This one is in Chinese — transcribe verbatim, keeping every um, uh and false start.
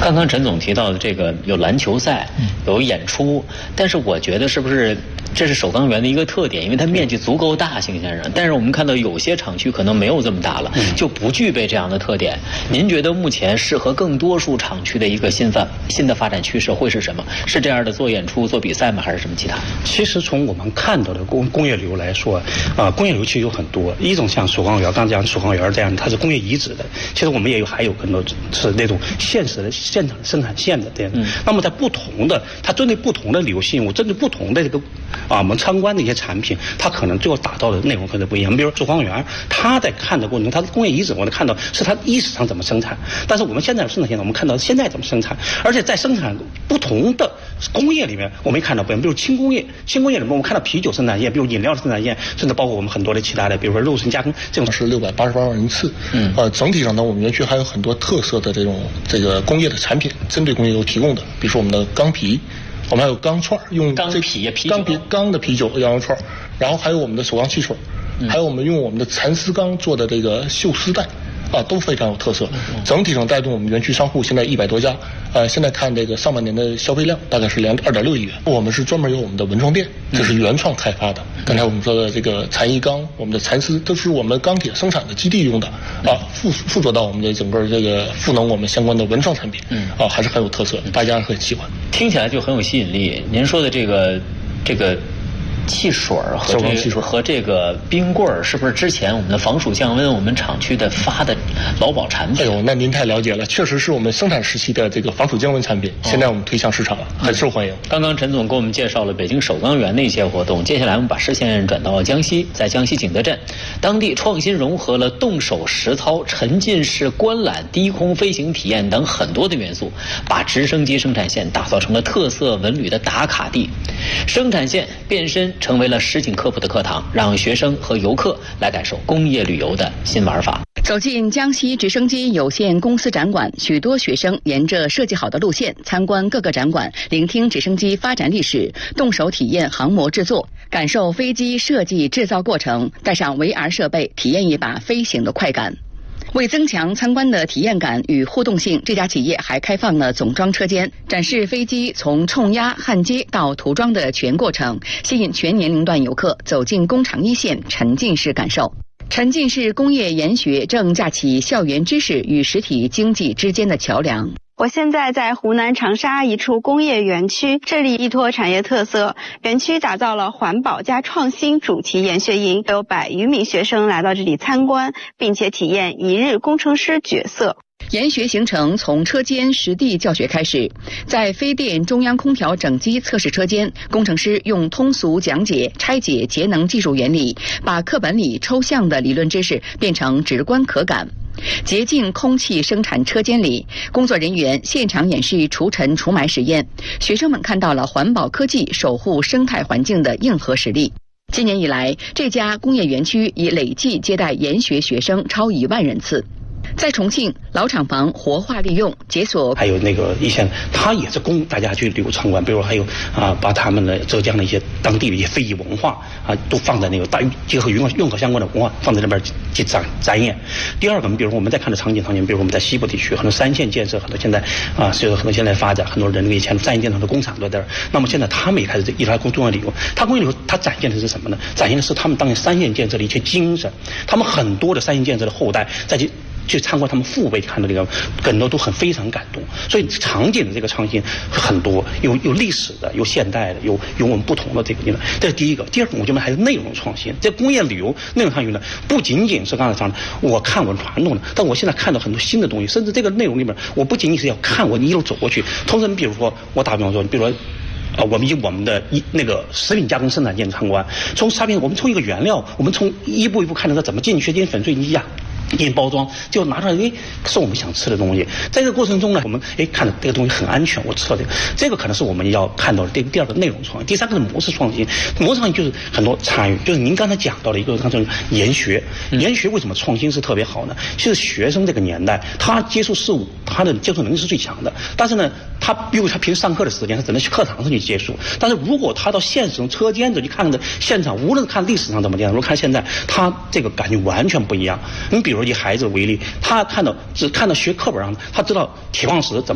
刚刚陈总提到的这个有篮球赛，有演出，但是我觉得是不是这是首钢园的一个特点，因为它面积足够大，邢先生。但是我们看到有些厂区可能没有这么大了，就不具备这样的特点。您觉得目前适合更多数厂区的一个新发新的发展趋势会是什么？是这样的做演出、做比赛吗？还是什么其他？ 其实从我们看到的工工业流来说，啊、呃，工业流其实有很多，一种像首钢园，刚才讲首钢园这样，它是工业遗址的。其实我们也有还有很多是那种现实的现场生产线的这样。嗯、那么在不同的，它针对不同的流性，我针对不同的这个啊，我们参观的一些产品，它可能最后达到的内容可能不一样。比如首钢园，它在看的过程中，它的工业遗址，我们看到是它历史上怎么生产，但是我们现在的生产线，我们看到现在怎么生产，而且在生产不同的工业里面，我们也看到不一样。比如轻工业，轻工业里面我们看到啤酒生产线，比如饮料的生产线，甚至包括我们很多的其他的，比如说肉身加工，这种是六百八十八万人次。嗯，呃，整体上呢，我们园区还有很多特色的这种这个工业的产品，针对工业有提供的，比如说我们的钢皮。我们还有钢串，用钢皮啤钢皮钢的啤酒羊肉串，然后还有我们的首钢汽水，嗯、还有我们用我们的蚕丝钢做的这个绣丝带，啊，都非常有特色。嗯、整体上带动我们园区商户现在一百多家，呃，现在看这个上半年的消费量大概是两二点六亿元。我们是专门有我们的文创店，这是原创开发的。嗯、刚才我们说的这个蚕衣钢，我们的蚕丝都是我们钢铁生产的基地用的，啊，附附着到我们的整个这个赋能我们相关的文创产品，嗯，啊，还是很有特色，大家很喜欢。 听起来就很有吸引力。您说的这个这个汽水和这个和这个冰棍儿，是不是之前我们的防暑降温，我们厂区的发的劳保产品？ 哎呦，那您太了解了，确实是我们生产时期的这个防暑降温产品，哦、现在我们推向市场了，很受欢迎。 刚刚陈总给我们介绍了北京首钢园的一些活动，接下来我们把视线转到江西，在江西景德镇，当地创新融合了动手实操、沉浸式观览、低空飞行体验等很多的元素，把直升机生产线打造成了特色文旅的打卡地，生产线变身成为了实景科普的课堂，让学生和游客来感受工业旅游的新玩法。 走进江西直升机有限公司展馆，许多学生沿着设计好的路线参观各个展馆，聆听直升机发展历史，动手体验航模制作，感受飞机设计制造过程，带上 V R 设备，体验一把飞行的快感。为增强参观的体验感与互动性，这家企业还开放了总装车间，展示飞机从冲压、焊接到涂装的全过程，吸引全年龄段游客走进工厂一线，沉浸式感受。沉浸式工业研学正架起校园知识与实体经济之间的桥梁。 我现在在湖南长沙一处工业园区，这里依托产业特色，园区打造了环保加创新主题研学营，有百余名学生来到这里参观，并且体验一日工程师角色。 研学行程从车间实地教学开始，在飞电中央空调整机测试车间，工程师用通俗讲解拆解节能技术原理，把课本里抽象的理论知识变成直观可感。洁净空气生产车间里，工作人员现场演示除尘除霾实验，学生们看到了环保科技守护生态环境的硬核实力。今年以来，这家工业园区已累计接待研学学生超一万人次。在重庆，老厂房活化利用解锁， 还有那个一些，它也是供大家去旅游参观，比如还有啊，把他们的浙江的一些当地的一些非遗文化啊，都放在那个大结合运运河相关的文化放在那边去展展演。第二个，比如我们在看的场景场景，比如我们在西部地区，很多三线建设，很多现在啊，随着很多现在发展，很多人以前三线建设的工厂都在这儿。那么现在他们也开始依赖工业旅游，它工业旅游它展现的是什么呢？展现的是他们当年三线建设的一些精神，他们很多的三线建设的后代再去。去参观他们父辈看到这个，很多都很非常感动。所以场景的这个创新很多，有有历史的，有现代的，有有我们不同的这个地方。这是第一个。第二个，我觉得还是内容创新。这工业旅游内容创新呢，不仅仅是刚才讲的，我看我传统的，但我现在看到很多新的东西，甚至这个内容里面，我不仅仅是要看我一路走过去。同时，你比如说，我打比方说，你比如说。啊，我们以我们的一那个食品加工生产线参观，从产品，我们从一个原料，我们从一步一步看着它怎么进去，进粉碎机呀。进行包装，就拿出来，哎，是我们想吃的东西。在这个过程中呢，我们哎看着这个东西很安全，我吃了这个，这个可能是我们要看到的第第二个内容创新。第三个是模式创新，模式创新就是很多参与，就是您刚才讲到的一个刚才研学，研学为什么创新是特别好呢？其实学生这个年代，他接触事物，他的接触能力是最强的。但是呢，他因为他平时上课的时间，他只能去课堂上去接触。但是如果他到现实中车间里去看的现场，无论看历史上怎么样，如果看现在，他这个感觉完全不一样。你比如以孩子为例，他看到只看到学课本上，他知道铁矿石怎么